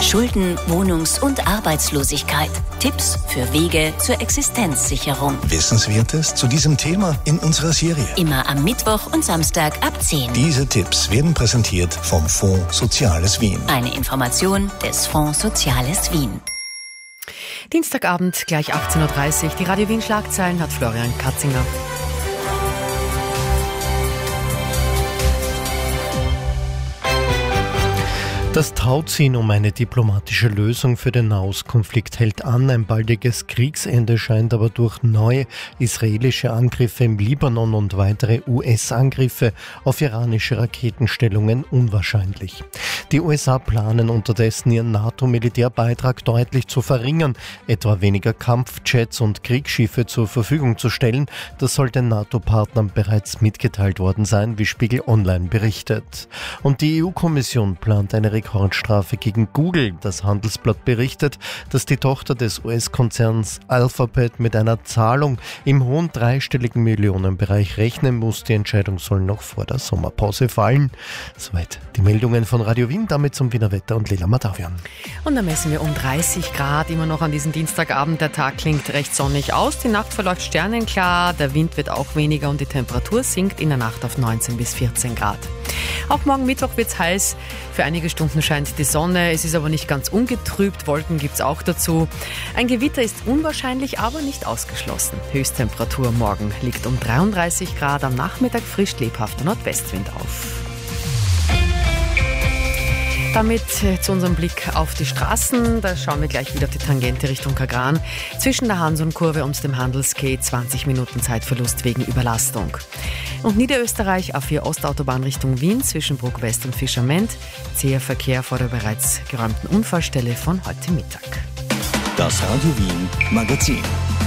Schulden, Wohnungs- und Arbeitslosigkeit. Tipps für Wege zur Existenzsicherung. Wissenswertes zu diesem Thema in unserer Serie. Immer am Mittwoch und Samstag ab 10. Diese Tipps werden präsentiert vom Fonds Soziales Wien. Eine Information des Fonds Soziales Wien. Dienstagabend gleich 18.30 Uhr. Die Radio Wien Schlagzeilen hat Florian Katzinger. Das Tauziehen um eine diplomatische Lösung für den Nahostkonflikt hält an. Ein baldiges Kriegsende scheint aber durch neue israelische Angriffe im Libanon und weitere US-Angriffe auf iranische Raketenstellungen unwahrscheinlich. Die USA planen unterdessen ihren NATO-Militärbeitrag deutlich zu verringern, etwa weniger Kampfjets und Kriegsschiffe zur Verfügung zu stellen. Das soll den NATO-Partnern bereits mitgeteilt worden sein, wie Spiegel Online berichtet. Und die EU-Kommission plant eine Rekordstrafe gegen Google. Das Handelsblatt berichtet, dass die Tochter des US-Konzerns Alphabet mit einer Zahlung im hohen dreistelligen Millionenbereich rechnen muss. Die Entscheidung soll noch vor der Sommerpause fallen. Soweit die Meldungen von Radio Wien, damit zum Wiener Wetter und Lila Matavian. Und da messen wir um 30 Grad, immer noch an diesem Dienstagabend. Der Tag klingt recht sonnig aus, die Nacht verläuft sternenklar, der Wind wird auch weniger und die Temperatur sinkt in der Nacht auf 19 bis 14 Grad. Auch morgen Mittwoch wird es heiß, für einige Stunden scheint die Sonne, es ist aber nicht ganz ungetrübt, Wolken gibt es auch dazu. Ein Gewitter ist unwahrscheinlich, aber nicht ausgeschlossen. Höchsttemperatur morgen liegt um 33 Grad, am Nachmittag frisch lebhafter Nordwestwind auf. Damit zu unserem Blick auf die Straßen. Da schauen wir gleich wieder auf die Tangente Richtung Kagran. Zwischen der Hansonkurve und dem Handelsquai 20 Minuten Zeitverlust wegen Überlastung. Und Niederösterreich A4 Ostautobahn Richtung Wien zwischen Bruck West und Fischerment. Zäher Verkehr vor der bereits geräumten Unfallstelle von heute Mittag. Das Radio Wien Magazin.